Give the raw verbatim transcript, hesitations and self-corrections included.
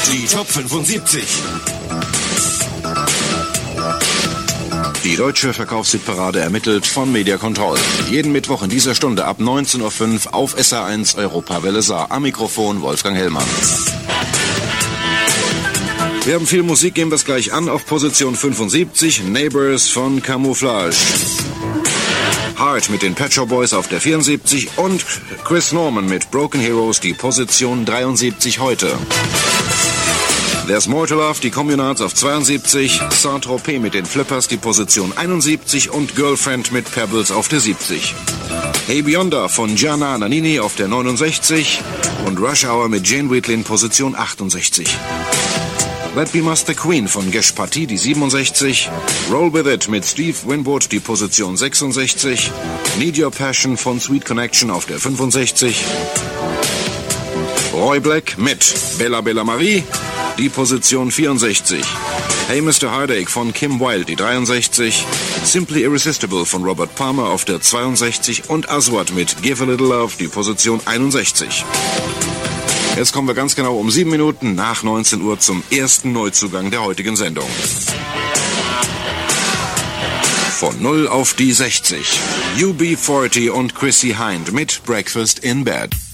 Die Top fünfundsiebzig. Die deutsche Verkaufshitparade ermittelt von Media Control. Jeden Mittwoch in dieser Stunde ab neunzehn Uhr fünf auf S R eins Europawelle Saar. Am Mikrofon Wolfgang Hellmann. Wir haben viel Musik, gehen wir es gleich an. Auf Position fünfundsiebzig, Neighbors von Camouflage. Heart mit den Pet Shop Boys auf der vierundsiebzig und Chris Norman mit Broken Heroes, die Position dreiundsiebzig heute. There's More to Love, die Communards auf zweiundsiebzig, Saint-Tropez mit den Flippers, die Position einundsiebzig und Girlfriend mit Pebbles auf der siebzig. Hey Beyonder von Gianna Nannini auf der neunundsechzig und Rush Hour mit Jane Wheatlin, Position achtundsechzig. That Be Master Queen von Gesh Patti, die siebenundsechzig. Roll With It mit Steve Winwood, die Position sechsundsechzig. Need Your Passion von Sweet Connection auf der fünfundsechzig. Roy Black mit Bella Bella Marie, die Position vierundsechzig. Hey Mister Heartache von Kim Wilde, die dreiundsechzig. Simply Irresistible von Robert Palmer auf der zweiundsechzig und Aswad mit Give a Little Love, die Position einundsechzig. Jetzt kommen wir ganz genau um sieben Minuten nach neunzehn Uhr zum ersten Neuzugang der heutigen Sendung. Von null auf die sechzig. U B vierzig und Chrissy Hind mit Breakfast in Bed.